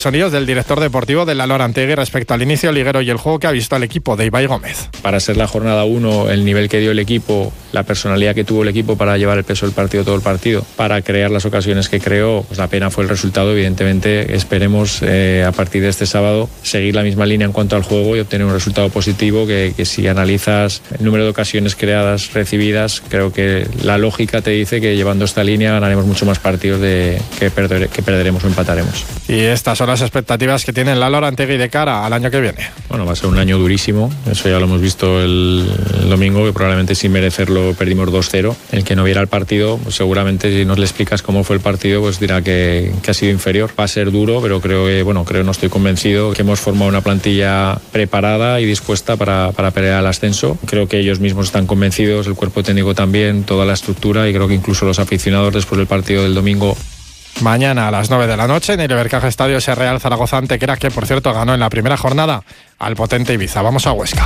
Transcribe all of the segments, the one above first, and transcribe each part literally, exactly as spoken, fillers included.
Sonidos del director deportivo del Lalor Antegui respecto al inicio liguero y el juego que ha visto al equipo de Ibai Gómez. Para ser la jornada uno, el nivel que dio el equipo, la personalidad que tuvo el equipo para llevar el peso del partido todo el partido, para crear las ocasiones que creó, pues la pena fue el resultado. Evidentemente esperemos eh, a partir de este sábado seguir la misma línea en cuanto al juego y obtener un resultado positivo que, que si analizas el número de ocasiones creadas, recibidas, creo que la lógica te dice que llevando esta línea ganaremos mucho más partidos de, que, perder, que perderemos o empataremos. Y estas son las expectativas que tiene el Lalor Antegui de cara al año que viene. Bueno, va a ser un año durísimo, eso ya lo hemos visto el, el domingo, que probablemente sin merecerlo perdimos dos cero. El que no viera el partido, pues seguramente si no le explicas cómo fue el partido, pues dirá que, que ha sido inferior. Va a ser duro, pero creo que, bueno, creo, no estoy convencido, que hemos formado una plantilla preparada y dispuesta para, para pelear al ascenso. Creo que ellos mismos están convencidos, el cuerpo técnico también, toda la estructura, y creo que incluso los aficionados después del partido del domingo. Mañana a las nueve de la noche en el Ibercaja Estadio ese Real Zaragoza Antequera, que por cierto ganó en la primera jornada al potente Ibiza. Vamos a Huesca.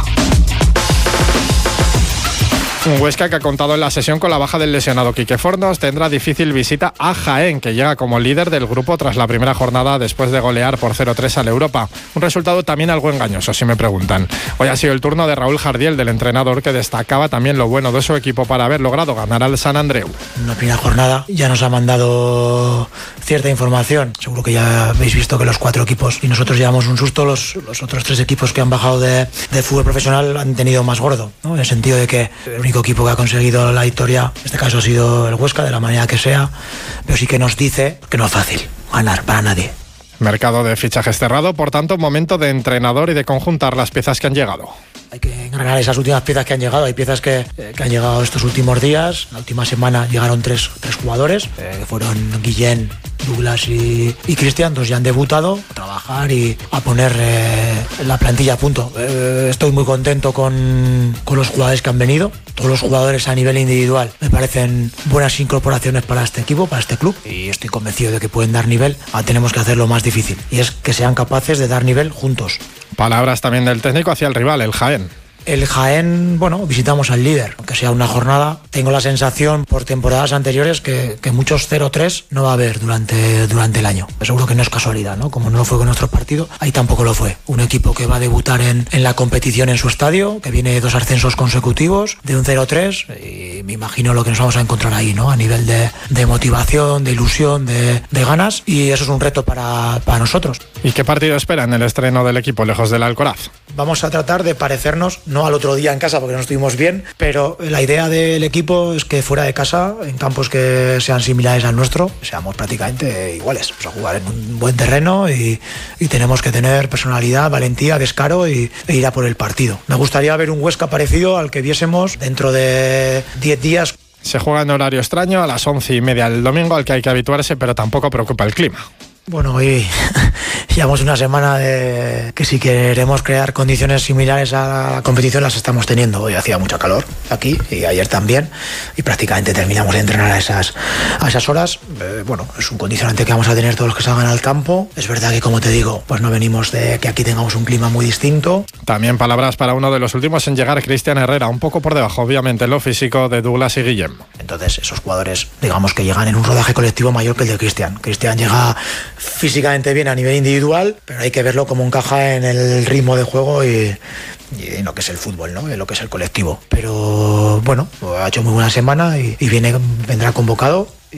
Un Huesca que ha contado en la sesión con la baja del lesionado Quique Fornos. Tendrá difícil visita a Jaén, que llega como líder del grupo tras la primera jornada después de golear por cero tres al Europa. Un resultado también algo engañoso, si me preguntan. Hoy ha sido el turno de Raúl Jardiel, del entrenador, que destacaba también lo bueno de su equipo para haber logrado ganar al San Andreu. En la primera jornada ya nos ha mandado cierta información. Seguro que ya habéis visto que los cuatro equipos, y nosotros llevamos un susto, los, los otros tres equipos que han bajado de, de fútbol profesional han tenido más gordo, ¿no? En el sentido de que el único equipo que ha conseguido la victoria, en este caso ha sido el Huesca, de la manera que sea, pero sí que nos dice que no es fácil ganar para nadie. Mercado de fichajes cerrado, por tanto, momento de entrenador y de conjuntar las piezas que han llegado. Hay que engranar esas últimas piezas que han llegado. Hay piezas que, eh, que han llegado estos últimos días. La última semana llegaron tres, tres jugadores, eh, que fueron Guillén, Douglas y, y Cristian. Dos ya han debutado, a trabajar y a poner eh, la plantilla a punto. Eh, estoy muy contento con, con los jugadores que han venido. Todos los jugadores a nivel individual me parecen buenas incorporaciones para este equipo, para este club, y estoy convencido de que pueden dar nivel. Ahora tenemos que hacer lo más difícil, y es que sean capaces de dar nivel juntos. Palabras también del técnico hacia el rival, el Jaén. El Jaén, bueno, visitamos al líder, aunque sea una jornada. Tengo la sensación por temporadas anteriores que, que muchos cero tres no va a haber durante, durante el año. Seguro que no es casualidad, ¿no? Como no lo fue con nuestro partido, ahí tampoco lo fue. Un equipo que va a debutar en, en la competición en su estadio, que viene de dos ascensos consecutivos, de un cero tres, y me imagino lo que nos vamos a encontrar ahí, ¿no? A nivel de, de motivación, de ilusión, de, de ganas, y eso es un reto para, para nosotros. ¿Y qué partido espera en el estreno del equipo lejos del Alcoraz? Vamos a tratar de parecernos, no al otro día en casa porque no estuvimos bien, pero la idea del equipo es que fuera de casa, en campos que sean similares al nuestro, seamos prácticamente iguales. Vamos a jugar en un buen terreno y, y tenemos que tener personalidad, valentía, descaro y, e ir a por el partido. Me gustaría ver un Huesca parecido al que viésemos dentro de diez días. Se juega en horario extraño a las once y media del domingo, al que hay que habituarse, pero tampoco preocupa el clima. Bueno, hoy llevamos una semana de que si queremos crear condiciones similares a la competición las estamos teniendo. Hoy hacía mucho calor aquí y ayer también, y prácticamente terminamos de entrenar a esas, a esas horas. Eh, bueno, es un condicionante que vamos a tener todos los que salgan al campo. Es verdad que, como te digo, pues no venimos de que aquí tengamos un clima muy distinto. También palabras para uno de los últimos en llegar, Cristian Herrera, un poco por debajo, obviamente, en lo físico de Douglas y Guillem. Entonces, esos jugadores, digamos que llegan en un rodaje colectivo mayor que el de Cristian. Cristian llega físicamente bien a nivel individual, pero hay que verlo como encaja en el ritmo de juego y, y en lo que es el fútbol, ¿no? En lo que es el colectivo. Pero bueno, ha hecho muy buena semana y, y viene, vendrá convocado y,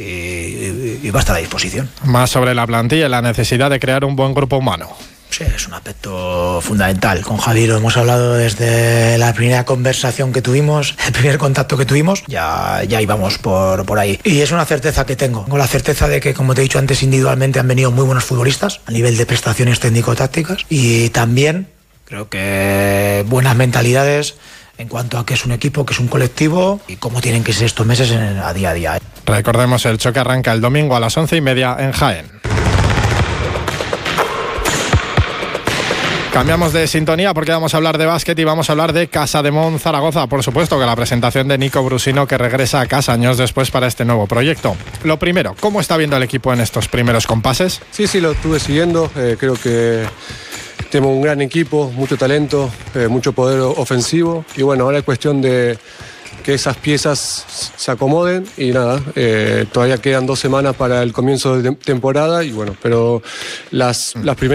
y, y va a estar a disposición. Más sobre la plantilla y la necesidad de crear un buen grupo humano. Sí, es un aspecto fundamental. Con Javier lo hemos hablado desde la primera conversación que tuvimos, el primer contacto que tuvimos, ya, ya íbamos por, por ahí. Y es una certeza que tengo. Tengo la certeza de que, como te he dicho antes, individualmente han venido muy buenos futbolistas a nivel de prestaciones técnico-tácticas, y también creo que buenas mentalidades en cuanto a que es un equipo, que es un colectivo y cómo tienen que ser estos meses en, a día a día. Recordemos, el choque arranca el domingo a las once y media en Jaén. Cambiamos de sintonía porque vamos a hablar de básquet y vamos a hablar de Casademont Zaragoza. Por supuesto que la presentación de Nico Brusino, que regresa a casa años después para este nuevo proyecto. Lo primero, ¿cómo está viendo el equipo en estos primeros compases? Sí, sí, lo estuve siguiendo. Eh, creo que tenemos un gran equipo, mucho talento, eh, mucho poder ofensivo. Y bueno, ahora es cuestión de que esas piezas se acomoden y nada, eh, todavía quedan dos semanas para el comienzo de temporada y bueno, pero las, las primeras